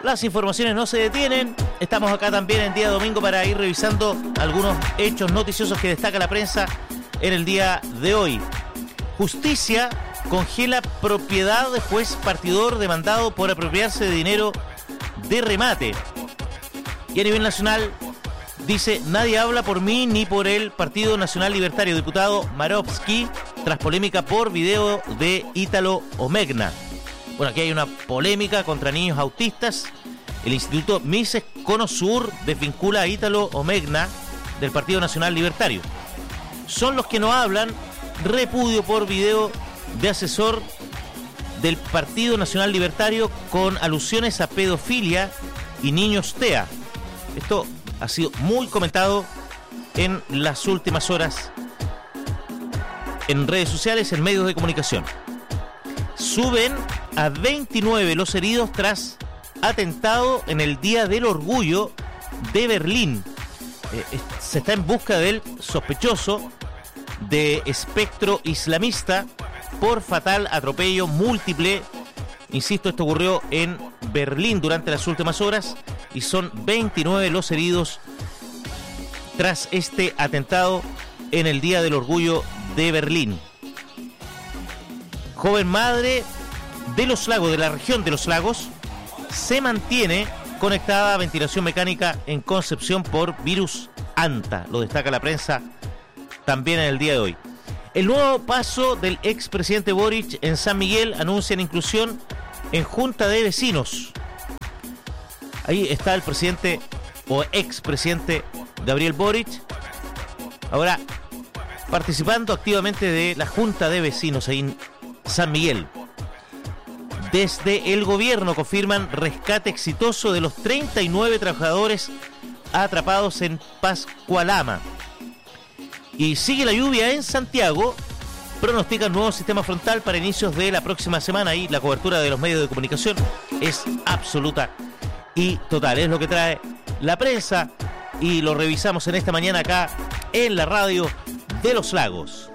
Las informaciones no se detienen. Estamos acá también en día domingo para ir revisando algunos hechos noticiosos que destaca la prensa en el día de hoy. Justicia congela propiedad de juez partidor demandado por apropiarse de dinero de remate. Y a nivel nacional dice: nadie habla por mí ni por el Partido Nacional Libertario. Diputado Marovsky tras polémica por video de Ítalo Omegna. Bueno, aquí hay una polémica contra niños autistas. El Instituto Mises Cono Sur desvincula a Ítalo Omegna del Partido Nacional Libertario. Son los que no hablan. Repudio por video de asesor del Partido Nacional Libertario con alusiones a pedofilia y niños TEA. Esto ha sido muy comentado en las últimas horas en redes sociales, en medios de comunicación. Suben a 29 los heridos tras atentado en el Día del Orgullo de Berlín. Se está en busca del sospechoso de espectro islamista por fatal atropello múltiple. Insisto, esto ocurrió en Berlín durante las últimas horas y son 29 los heridos tras este atentado en el Día del Orgullo de Berlín. Joven madre de Los Lagos, de la región de Los Lagos, se mantiene conectada a ventilación mecánica en Concepción por virus ANTA. Lo destaca la prensa también en el día de hoy. El nuevo paso del expresidente Boric en San Miguel anuncian inclusión en Junta de Vecinos. Ahí está el presidente o expresidente Gabriel Boric, ahora participando activamente de la Junta de Vecinos ahí en San Miguel. Desde el gobierno confirman rescate exitoso de los 39 trabajadores atrapados en Pascualama. Y sigue la lluvia en Santiago. Pronostican nuevo sistema frontal para inicios de la próxima semana. Y la cobertura de los medios de comunicación es absoluta y total. Es lo que trae la prensa y lo revisamos en esta mañana acá en la radio de Los Lagos.